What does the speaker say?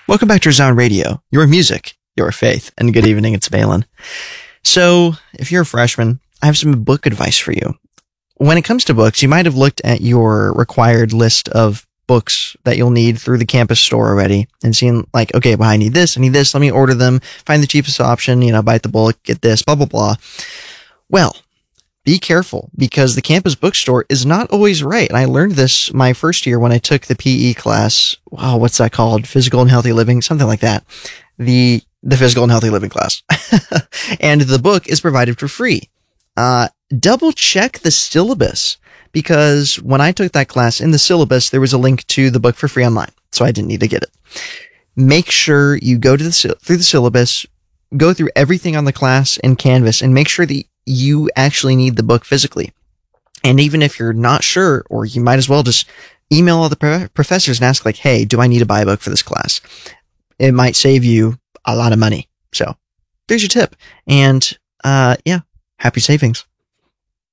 Welcome back to Resound Radio, your music, your faith, and good evening, it's Balin. So, if you're a freshman, I have some book advice for you. When it comes to books, you might have looked at your required list of books that you'll need through the campus store already and seen like, okay, well, I need this, let me order them, find the cheapest option, bite the bullet, get this, blah, blah, blah. Well, be careful because the campus bookstore is not always right. And I learned this my first year when I took the PE class. Wow, what's that called? Physical and Healthy Living, something like that. The Physical and Healthy Living class. And the book is provided for free. Double check the syllabus because when I took that class in the syllabus, there was a link to the book for free online. So I didn't need to get it. Make sure you go through the syllabus, go through everything on the class in Canvas and make sure that you actually need the book physically. And even if you're not sure, or you might as well just email all the professors and ask like, hey, do I need to buy a book for this class? It might save you a lot of money. So there's your tip. And, happy savings.